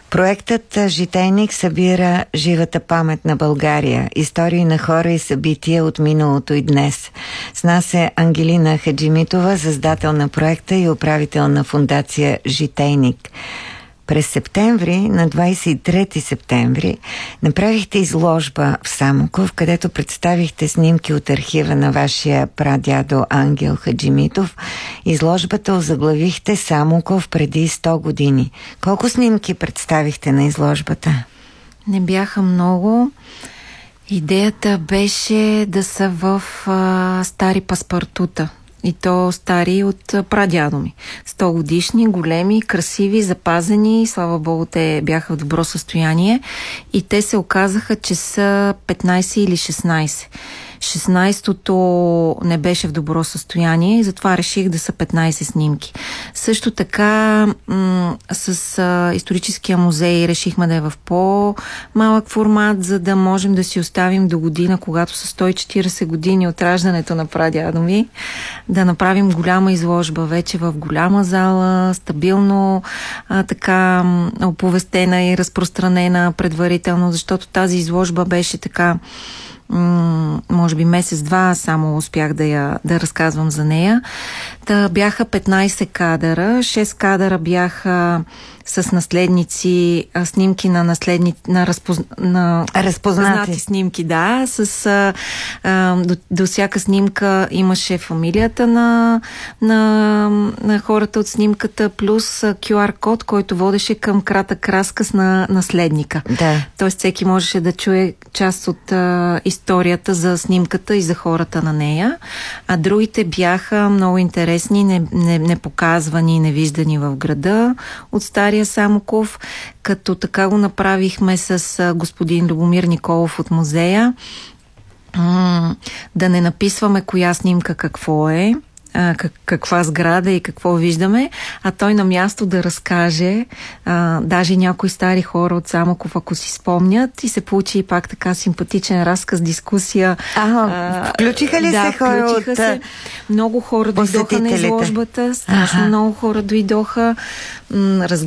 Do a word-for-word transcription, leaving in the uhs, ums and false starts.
Проектът Житейник събира живата памет на България, истории на хора и събития от миналото и днес. С нас е Ангелина Хаджимитова, създател на проекта и управител на фондация Житейник. През септември, на двадесет и трети септември, направихте изложба в Самоков, където представихте снимки от архива на вашия прадядо Ангел Хаджимитов. Изложбата озаглавихте Самоков преди сто години. Колко снимки представихте на изложбата? Не бяха много. Идеята беше да са в а, стари паспартута. И то стари от прадядо ми. сто годишни, големи, красиви, запазени. Слава Богу, те бяха в добро състояние. И те се оказаха, че са петнадесет или шестнадесет. шестнадесетото не беше в добро състояние и затова реших да са петнадесет снимки. Също така м- с а, историческия музей решихме да е в по-малък формат, за да можем да си оставим до година, когато са сто и четиридесет години от раждането на прадядо ми, да направим голяма изложба вече в голяма зала, стабилно а, така оповестена и разпространена предварително, защото тази изложба беше така може би месец-два само успях да я да разказвам за нея. Та бяха петнадесет кадъра, шест кадъра бяха с наследници, снимки на наследни, на, разпоз... на разпознати снимки, да. С, а, а, до, до всяка снимка имаше фамилията на, на, на хората от снимката, плюс кю ар код, който водеше към кратък разказ на наследника. Да. Тоест всеки можеше да чуе част от а, историята за снимката и за хората на нея. А другите бяха много интересни, не, не, непоказвани, невиждани в града от стария Самоков, като така го направихме с господин Любомир Николов от музея. Да не написваме коя снимка какво е, как, каква сграда и какво виждаме, а той на място да разкаже, а, даже някои стари хора от Самоков, ако си спомнят, и се получи и пак така симпатичен разказ, дискусия. А, включиха ли да, се хора включиха от се. Много хора дойдоха на изложбата, страшно Аха. много хора дойдоха, м- разгледаха